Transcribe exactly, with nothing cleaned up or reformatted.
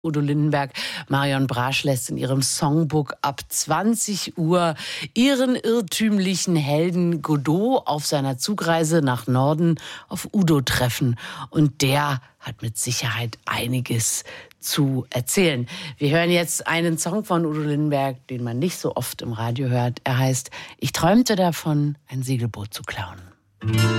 Udo Lindenberg. Marion Brasch lässt in ihrem Songbook ab zwanzig Uhr ihren irrtümlichen Helden Godot auf seiner Zugreise nach Norden auf Udo treffen. Und der hat mit Sicherheit einiges zu erzählen. Wir hören jetzt einen Song von Udo Lindenberg, den man nicht so oft im Radio hört. Er heißt „Ich träumte davon, ein Segelboot zu klauen“.